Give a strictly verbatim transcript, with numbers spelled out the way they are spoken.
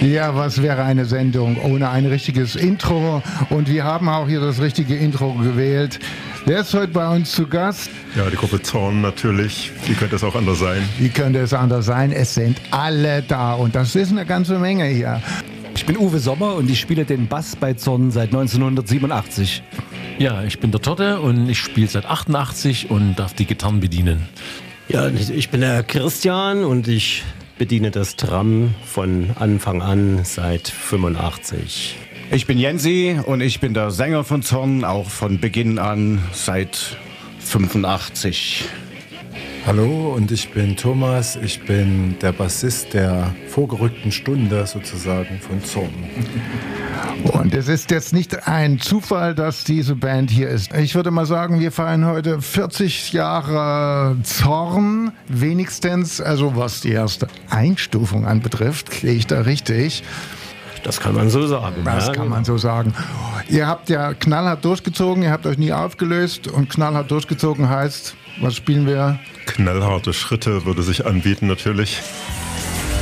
Ja, was wäre eine Sendung ohne ein richtiges Intro? Und wir haben auch hier das richtige Intro gewählt. Wer ist heute bei uns zu Gast? Ja, die Gruppe Zorn natürlich. Wie könnte es auch anders sein? Wie könnte es anders sein? Es sind alle da und das ist eine ganze Menge hier. Ich bin Uwe Sommer und ich spiele den Bass bei Zorn seit neunzehnhundertsiebenundachtzig. Ja, ich bin der Totte und ich spiele seit achtundachtzig und darf die Gitarren bedienen. Ja, ich bin der Christian und ich bediene das Drum von Anfang an seit fünfundachtzig. Ich bin Jensi und ich bin der Sänger von Zorn, auch von Beginn an seit fünfundachtzig. Hallo und ich bin Thomas, ich bin der Bassist der vorgerückten Stunde sozusagen von Zorn. Und es ist jetzt nicht ein Zufall, dass diese Band hier ist. Ich würde mal sagen, wir feiern heute vierzig Jahre Zorn, wenigstens, also was die erste Einstufung anbetrifft, kriege ich da richtig. Das kann man so sagen. Das ja, kann man so sagen. Ihr habt ja knallhart durchgezogen, ihr habt euch nie aufgelöst und knallhart durchgezogen heißt, was spielen wir? Knallharte Schritte würde sich anbieten natürlich.